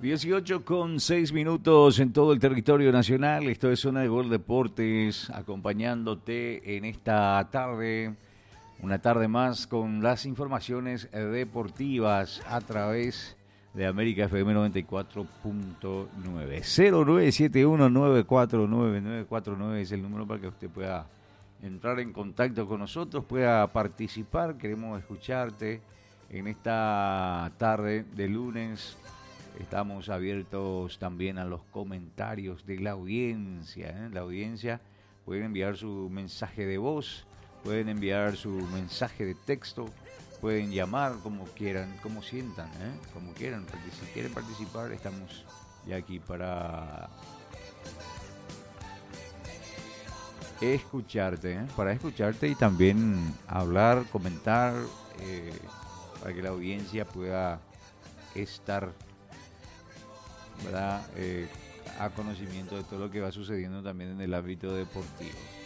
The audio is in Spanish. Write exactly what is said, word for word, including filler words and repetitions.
dieciocho con seis minutos en todo el territorio nacional. Esto es Zona de Gol Deportes, acompañándote en esta tarde, una tarde más con las informaciones deportivas a través de América F M noventa y cuatro punto nueve. cero nueve siete uno nueve cuatro nueve nueve cuatro nueve es el número para que usted pueda entrar en contacto con nosotros, pueda participar. Queremos escucharte en esta tarde de lunes. Estamos abiertos también a los comentarios de la audiencia, ¿eh? La audiencia pueden enviar su mensaje de voz, pueden enviar su mensaje de texto, pueden llamar como quieran, como sientan, ¿eh? Como quieran. Si quieren participar, estamos ya aquí para escucharte, ¿eh? Para escucharte y también hablar, comentar, eh, para que la audiencia pueda estar, ¿verdad? Eh, a conocimiento de todo lo que va sucediendo también en el ámbito deportivo.